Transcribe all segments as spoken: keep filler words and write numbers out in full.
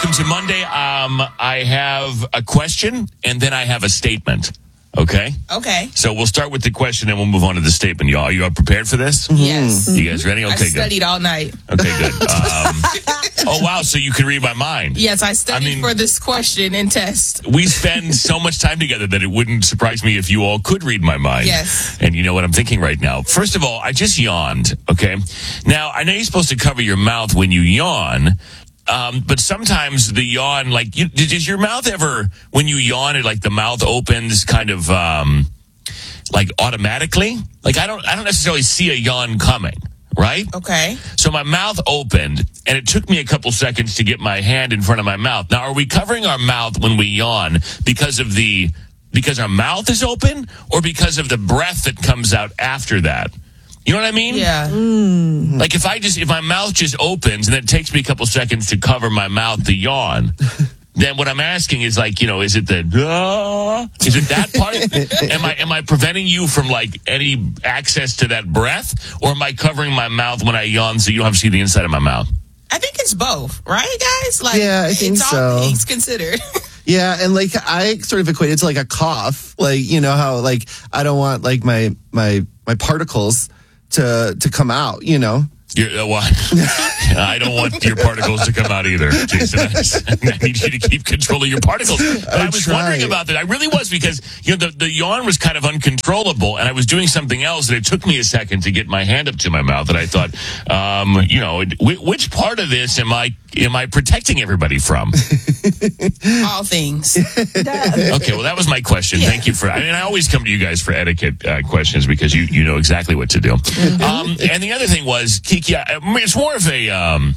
welcome to Monday. Um, I have a question, and then I have a statement. Okay? Okay. So we'll start with the question, and we'll move on to the statement. Y'all, are you all prepared for this? Yes. You guys ready? Okay, I studied good. all night. Okay, good. Um, oh, wow, so you can read my mind. Yes, I studied I mean, for this question and test. We spend so much time together that it wouldn't surprise me if you all could read my mind. Yes. And you know what I'm thinking right now. First of all, I just yawned, okay? Now, I know you're supposed to cover your mouth when you yawn, um, but sometimes the yawn, like, you, does your mouth ever, when you yawn, it like the mouth opens kind of, um, like automatically? Like, I don't, I don't necessarily see a yawn coming. Right? Okay. So my mouth opened, and it took me a couple seconds to get my hand in front of my mouth. Now, are we covering our mouth when we yawn because of the because our mouth is open, or because of the breath that comes out after that? You know what I mean? Yeah. Mm. Like if I just if my mouth just opens and it takes me a couple seconds to cover my mouth to yawn. Then what I'm asking is like, you know, is it the, uh, is it that part? am I, am I preventing you from like any access to that breath, or am I covering my mouth when I yawn so you don't have to see the inside of my mouth? I think it's both, right, guys? Like, Yeah, I think it's so. all things considered. Yeah, and like I sort of equate it to like a cough. Like, you know how like I don't want like my my my particles to to come out, you know. You're, uh, well, I don't want your particles to come out either, Jason. I, just, I need you to keep control of your particles. But I, I was try. wondering about that. I really was, because you know the, the yawn was kind of uncontrollable, and I was doing something else, and it took me a second to get my hand up to my mouth. And I thought, um, you know, which part of this am I am I protecting everybody from? All things. Okay, well, that was my question. Yeah. Thank you for. I mean, I always come to you guys for etiquette uh, questions because you you know exactly what to do. Mm-hmm. Um, and the other thing was, Kiki, I mean, it's more of a um,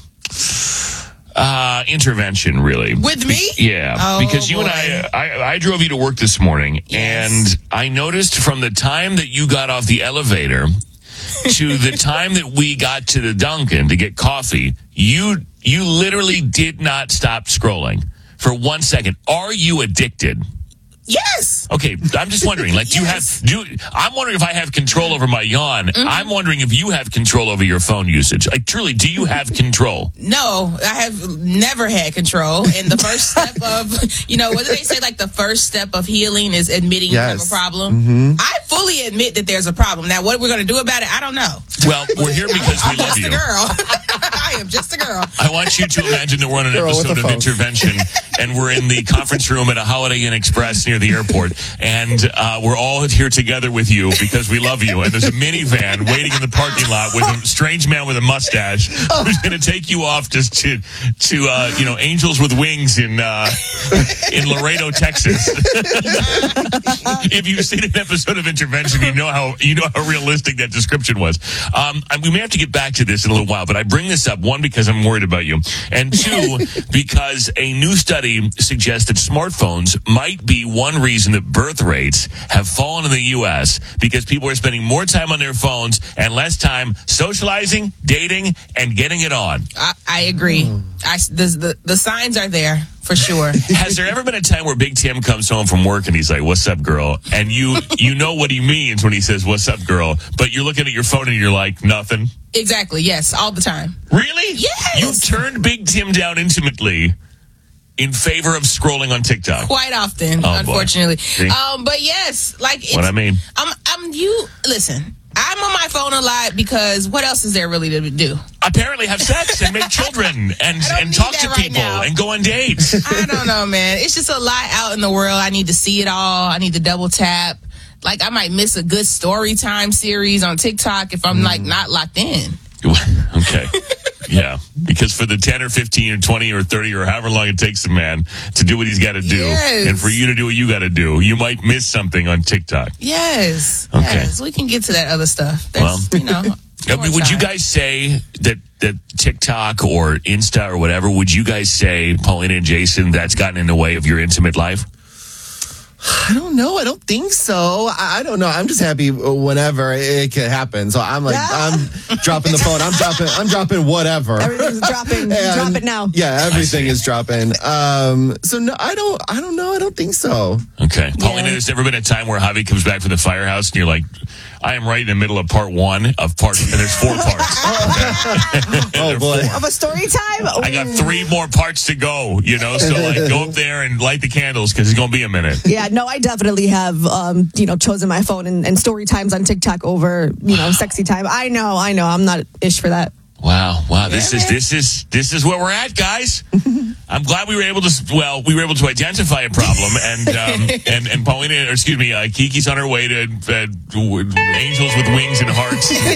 uh, intervention, really. With me? Yeah, Oh, because you boy. and I, I, I drove you to work this morning, Yes. and I noticed from the time that you got off the elevator to the time that we got to the Dunkin' to get coffee, you you literally did not stop scrolling for one second. Are you addicted? Yes. Okay, I'm just wondering, like, do Yes. you have, do, I'm wondering if I have control over my yawn. Mm-hmm. I'm wondering if you have control over your phone usage. Like, truly, do you have control? No, I have never had control. And the first step of, you know, what do they say? Like the first step of healing is admitting you have a Yes. problem. Mm-hmm. I fully admit that there's a problem. Now, what we're going to do about it, I don't know. Well, we're here because we I'm love just you. a girl. I am just a girl. I want you to imagine that we're on an Girl with episode a of phone. Intervention, and we're in the conference room at a Holiday Inn Express near the airport, and uh, we're all here together with you because we love you. And there's a minivan waiting in the parking lot with a strange man with a mustache who's going to take you off just to to uh, you know Angels with Wings in uh, in Laredo, Texas. If you've seen an episode of Intervention, you know how you know how realistic that description was. Um, and we may have to get back to this in a little while, but I bring this up, one, because I'm worried about you, and two, because a new study suggests that smartphones might be one reason that birth rates have fallen in the U S because people are spending more time on their phones and less time socializing, dating, and getting it on. I, I agree. I, the, the, the signs are there for sure. Has there ever been a time where Big Tim comes home from work and he's like, "What's up, girl?" And you you know what he means when he says, "What's up, girl?" But you're looking at your phone and you're like, "Nothing." Exactly. Yes. All the time. Really? Yes. You turned Big Tim down intimately in favor of scrolling on TikTok. Quite often, Oh, boy. unfortunately. See? Um, but yes, like it's, What I mean. I'm, I'm you. Listen, I'm on my phone a lot because what else is there really to do? Apparently have sex and make children and, I don't and need talk that to right people now. and go on dates. I don't know, man. It's just a lot out in the world. I need to see it all. I need to double tap. Like I might miss a good story time series on TikTok if I'm like not locked in. Okay. Yeah. Because for the ten or fifteen or twenty or thirty or however long it takes a man to do what he's got to do, Yes. and for you to do what you got to do, you might miss something on TikTok. Yes. Okay. Yes. We can get to that other stuff. That's, you know. I mean, would you guys say that, that TikTok or Insta or whatever, would you guys say, Paulina and Jason, that's gotten in the way of your intimate life? I don't know. I don't think so. I, I don't know. I'm just happy whenever it can happen. So I'm like, Yeah. I'm dropping the phone. I'm dropping. I'm dropping whatever. Everything's dropping. And, Drop it now. Yeah, everything is dropping. Um, so no, I don't. I don't know. I don't think so. Okay. Paulina, Yeah. there's never been a time where Javi comes back from the firehouse and you're like, I am right in the middle of part one of part, and there's four parts. Oh boy. Of a story time? I got three more parts to go, you know, so like go up there and light the candles because it's going to be a minute. Yeah, no, I definitely have, um, you know, chosen my phone and, and story times on TikTok over, you know, sexy time. I know, I know. I'm not ish for that. Wow, wow, this is this is this is where we're at, guys. I'm glad we were able to well, we were able to identify a problem, and um, and and Paulina, or excuse me, uh, Kiki's on her way to uh, Angels with Wings and Hearts.